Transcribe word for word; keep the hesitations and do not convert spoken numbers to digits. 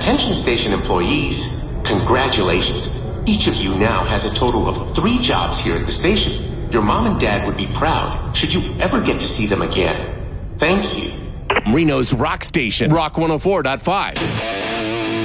Attention station employees, congratulations. Each of you now has a total of three jobs here at the station. Your mom and dad would be proud should you ever get to see them again. Thank you. Reno's Rock Station, Rock one oh four point five.